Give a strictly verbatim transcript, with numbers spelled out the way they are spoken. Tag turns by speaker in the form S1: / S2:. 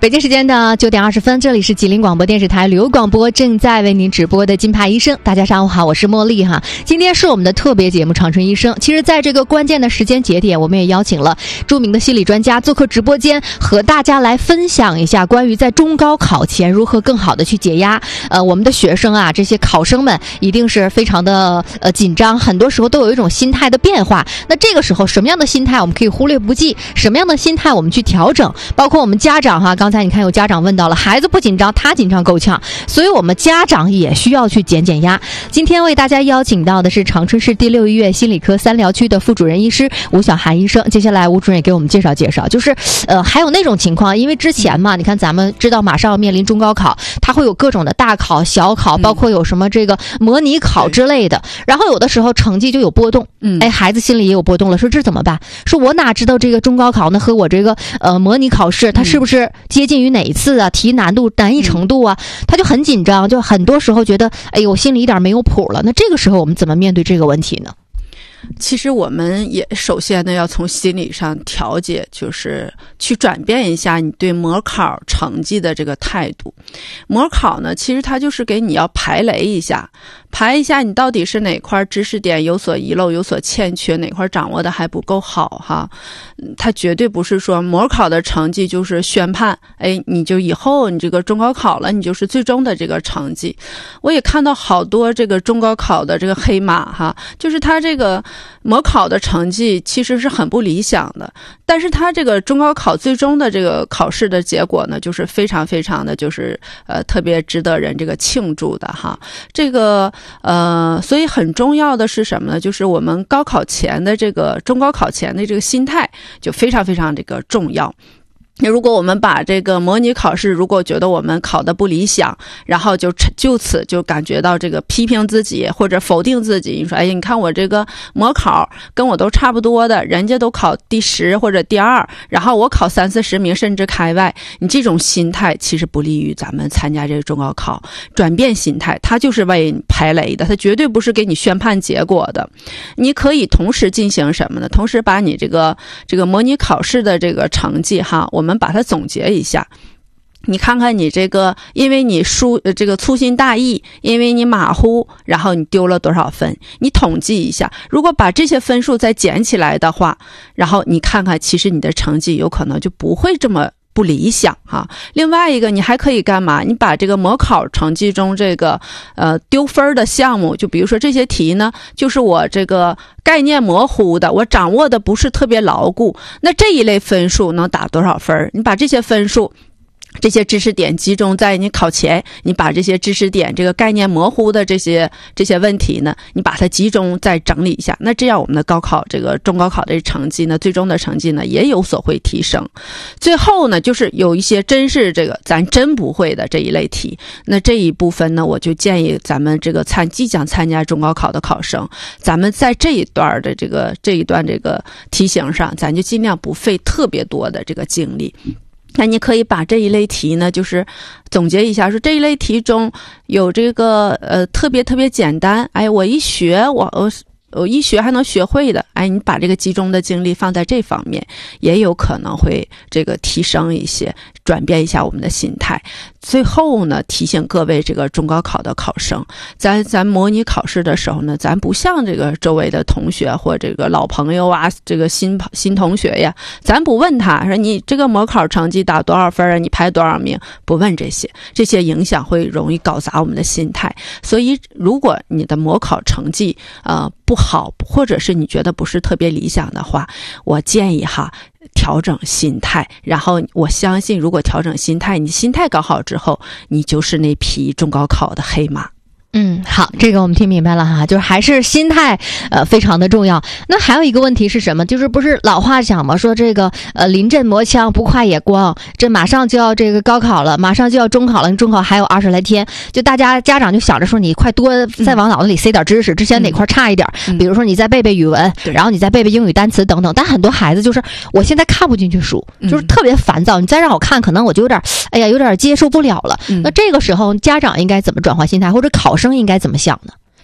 S1: 北京时间的九点二十分，这里是吉林广播电视台旅游广播正在为您直播的金牌医生。大家上午好，我是茉莉哈。今天是我们的特别节目《长春医生》。其实，在这个关键的时间节点，我们也邀请了著名的心理专家做客直播间，和大家来分享一下关于在中高考前如何更好的去解压。呃，我们的学生啊，这些考生们一定是非常的呃紧张，很多时候都有一种心态的变化。那这个时候，什么样的心态我们可以忽略不计？什么样的心态我们去调整？包括我们家长哈，刚才你看有家长问到了，孩子不紧张，他紧张够呛，所以我们家长也需要去减减压。今天为大家邀请到的是长春市第六医院心理科三疗区的副主任医师吴晓涵医生。接下来吴主任也给我们介绍介绍，就是呃还有那种情况，因为之前嘛，你看咱们知道马上要面临中高考，它会有各种的大考、小考，包括有什么这个模拟考之类的，然后有的时候成绩就有波动，嗯，哎，孩子心里也有波动了，说这怎么办？说我哪知道这个中高考呢和我这个呃模拟考试，它是不是接近于哪一次啊？题难度、难易程度啊，他就很紧张，就很多时候觉得，哎呦，我心里一点没有谱了。那这个时候我们怎么面对这个问题呢？
S2: 其实我们也首先呢要从心理上调节，就是去转变一下你对模考成绩的这个态度。模考呢，其实它就是给你要排雷一下，排一下你到底是哪块知识点有所遗漏、有所欠缺，哪块掌握的还不够好哈。它绝对不是说模考的成绩就是宣判，哎，你就以后你这个中高考了，你就是最终的这个成绩。我也看到好多这个中高考的这个黑马哈，就是他这个模考的成绩其实是很不理想的，但是他这个中高考最终的这个考试的结果呢，就是非常非常的就是呃特别值得人这个庆祝的哈。这个呃，所以很重要的是什么呢？就是我们高考前的这个中高考前的这个心态就非常非常这个重要。如果我们把这个模拟考试，如果觉得我们考得不理想，然后就就此就感觉到这个批评自己或者否定自己，你说哎呀，你看我这个模考跟我都差不多的，人家都考第十或者第二，然后我考三四十名甚至开外，你这种心态其实不利于咱们参加这个中高考。转变心态，它就是为你排雷的，它绝对不是给你宣判结果的。你可以同时进行什么呢？同时把你这个这个模拟考试的这个成绩哈，我们我们把它总结一下，你看看你这个，因为你疏这个粗心大意，因为你马虎，然后你丢了多少分，你统计一下。如果把这些分数再减起来的话，然后你看看，其实你的成绩有可能就不会这么不理想哈。另外一个，你还可以干嘛？你把这个模考成绩中这个呃丢分的项目，就比如说这些题呢，就是我这个概念模糊的，我掌握的不是特别牢固，那这一类分数能打多少分？你把这些分数这些知识点集中在你考前，你把这些知识点这个概念模糊的这些这些问题呢，你把它集中再整理一下，那这样我们的高考这个中高考的成绩呢，最终的成绩呢也有所会提升。最后呢，就是有一些真是这个咱真不会的这一类题，那这一部分呢，我就建议咱们这个参即将参加中高考的考生，咱们在这一段的这个这一段这个题型上，咱就尽量不费特别多的这个精力。那你可以把这一类题呢，就是总结一下，说这一类题中有这个呃特别特别简单，哎，我一学我我我一学还能学会的，哎，你把这个集中的精力放在这方面，也有可能会这个提升一些，转变一下我们的心态。最后呢，提醒各位这个中高考的考生，咱咱模拟考试的时候呢，咱不像这个周围的同学或这个老朋友啊，这个新新同学呀，咱不问他说你这个模考成绩打多少分啊，你排多少名，不问这些，这些影响会容易搞砸我们的心态。所以如果你的模考成绩呃不好，或者是你觉得不是特别理想的话，我建议哈调整心态，然后我相信如果调整心态，你心态搞好之后，你就是那匹中高考的黑马。
S1: 嗯，好，这个我们听明白了哈，就是还是心态呃非常的重要。那还有一个问题是什么？就是不是老话讲嘛，说这个呃临阵磨枪不快也光，这马上就要这个高考了，马上就要中考了，中考还有二十来天，就大家家长就想着说你快多再往脑子里塞点知识，嗯、之前哪块差一点、嗯，比如说你再背背语文，然后你再背背英语单词等等。但很多孩子就是我现在看不进去书，就是特别烦躁，你再让我看，可能我就有点哎呀有点接受不了了。嗯、那这个时候家长应该怎么转换心态，或者考生应该怎么想呢？